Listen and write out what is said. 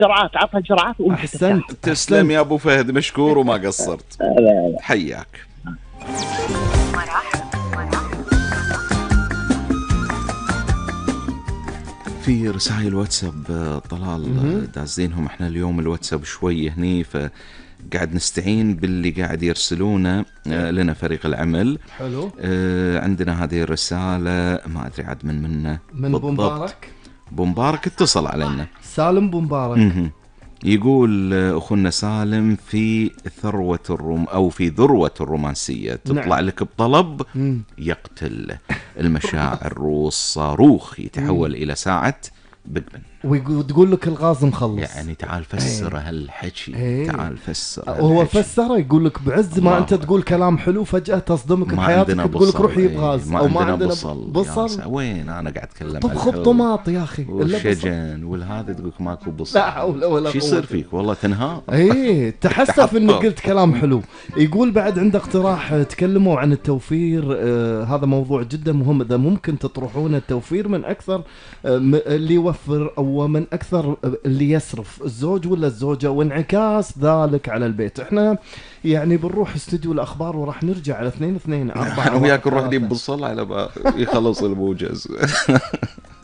جرعات، عطها جرعات وانت احسنت. تسلم يا ابو فهد، مشكور وما قصرت. لا. حياك. في رسائل واتساب طلال دازينهم احنا اليوم الواتساب شوي هني، فقاعد نستعين باللي قاعد يرسلونه لنا فريق العمل. حلو. عندنا هذه الرسالة ما ادري عاد من بومبارك. بومبارك اتصل علينا، سالم بومبارك. يقول اخونا سالم في ثروة او في ذروة الرومانسية تطلع نعم. لك بطلب يقتل المشاعر، والصاروخ يتحول الى ساعة بيجمن، وتقول لك الغاز مخلص. يعني تعال فسر هالحكي. تعال فسر هو فسره، يقول لك بعز ما انت تقول كلام حلو فجأة تصدمك بحياتك، تقول لك روح جيب غاز. او ما عندنا بصل. وين انا قاعد اتكلم طب خب طماط يا اخي والشجن والهذا، تقول لك ماكو بصل. لا حول ولا قوة. شو يصير فيك والله تنهار. تحسف انك قلت كلام حلو. يقول بعد عنده اقتراح، تكلموا عن التوفير. هذا موضوع جدا مهم، اذا ممكن تطرحون التوفير من اكثر اللي يوفر او من اكثر اللي يصرف، الزوج ولا الزوجه، وانعكاس ذلك على البيت. احنا يعني بنروح استوديو الاخبار وراح نرجع على 2-2-4. انا وياك نروح نجيب بصل على ما يخلص الموجز.